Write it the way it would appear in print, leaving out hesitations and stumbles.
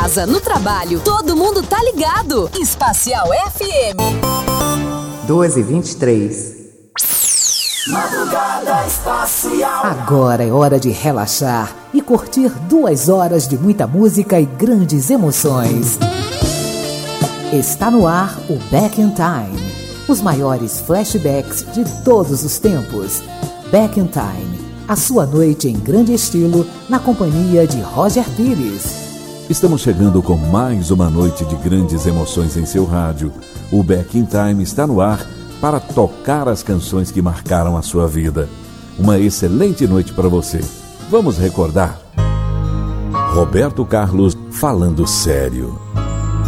casa, no trabalho, todo mundo tá ligado. Espacial FM. 12h23. Madrugada Espacial. Agora é hora de relaxar e curtir 2 horas de muita música e grandes emoções. Está no ar o Back in Time. Os maiores flashbacks de todos os tempos. Back in Time. A sua noite em grande estilo na companhia de Roger Pires. Estamos chegando com mais uma noite de grandes emoções em seu rádio. O Back in Time está no ar para tocar as canções que marcaram a sua vida. Uma excelente noite para você. Vamos recordar. Roberto Carlos falando sério.